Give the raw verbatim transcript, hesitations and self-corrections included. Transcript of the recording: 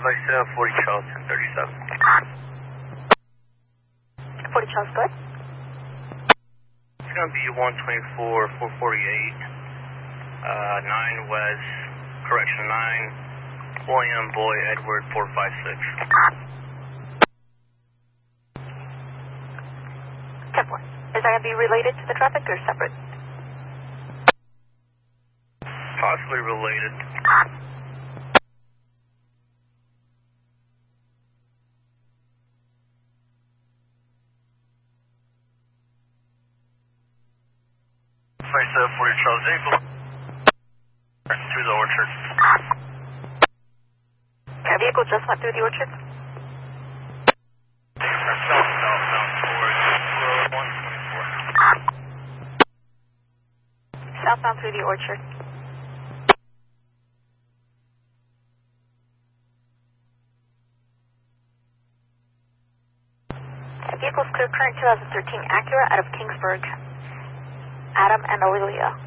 Vice forty Charles ten thirty-seven. forty Charles, good. It's going to be one twenty-four, four forty-eight, uh, nine West, correction nine, William Boy Edward four five six. ten four. Is that going to be related to the traffic or separate? Possibly related. Vice forty Charles Eagle. Through the orchard. That vehicle just went through the orchard? South, south, south towards road one twenty-four. Southbound through the orchard. The vehicle's clear current twenty thirteen Acura out of Kingsburg. Adam and Olivia.